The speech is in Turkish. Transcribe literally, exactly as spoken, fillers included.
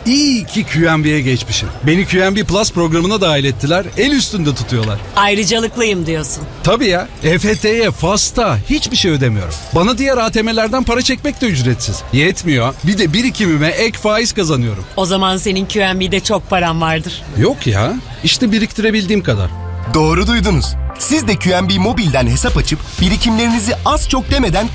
İyi ki Q N B'ye geçmişim. Beni Q N B Plus programına dahil ettiler. El üstünde tutuyorlar. Ayrıcalıklıyım diyorsun. Tabii ya. E F T'ye, FAS'ta hiçbir şey ödemiyorum. Bana diğer A T M'lerden para çekmek de ücretsiz. Yetmiyor. Bir de birikimime ek faiz kazanıyorum. O zaman senin Q N B'de çok paran vardır. Yok ya. İşte biriktirebildiğim kadar. Doğru duydunuz. Siz de Q N B Mobil'den hesap açıp birikimlerinizi az çok demeden